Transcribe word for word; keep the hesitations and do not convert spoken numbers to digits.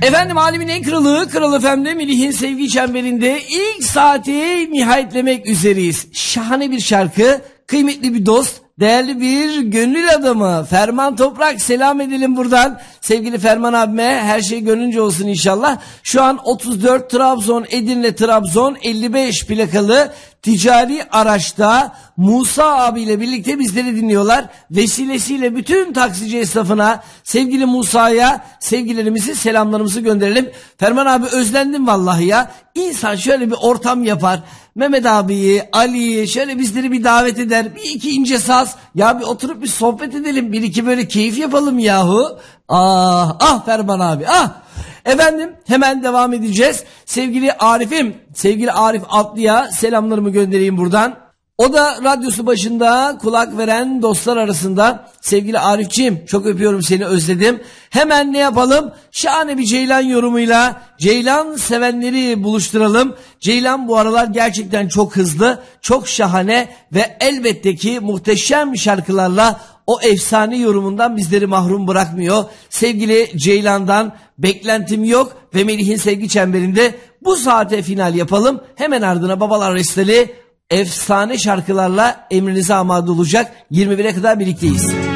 Efendim alemin en kralı, Kral F M'de Melih'in sevgi çemberinde ilk saati nihayetlemek üzereyiz. Şahane bir şarkı, kıymetli bir dost, değerli bir gönül adamı Ferman Toprak, selam edelim buradan. Sevgili Ferman abime her şey gönlünce olsun inşallah. Şu an otuz dört Trabzon Edirne Trabzon elli beş plakalı ticari araçta Musa abiyle birlikte bizleri dinliyorlar. Vesilesiyle bütün taksici esnafına, sevgili Musa'ya sevgilerimizi, selamlarımızı gönderelim. Ferman abi özlendim vallahi ya. İnsan şöyle bir ortam yapar. Mehmet abiyi, Ali'yi şöyle bizleri bir davet eder. Bir iki ince saz. Ya bir oturup bir sohbet edelim. Bir iki böyle keyif yapalım yahu. Ah ah Ferman abi ah. Efendim hemen devam edeceğiz. Sevgili Arif'im, sevgili Arif Atlı'ya selamlarımı göndereyim buradan. O da radyosu başında kulak veren dostlar arasında. Sevgili Arif'ciğim çok öpüyorum seni, özledim. Hemen ne yapalım? Şahane bir Ceylan yorumuyla Ceylan sevenleri buluşturalım. Ceylan bu aralar gerçekten çok hızlı, çok şahane ve elbette ki muhteşem şarkılarla o efsane yorumundan bizleri mahrum bırakmıyor. Sevgili Ceylan'dan beklentim yok ve Melih'in sevgi çemberinde bu saate final yapalım. Hemen ardına Babalar Resteli efsane şarkılarla emrinize amade olacak. yirmi bire kadar birlikteyiz.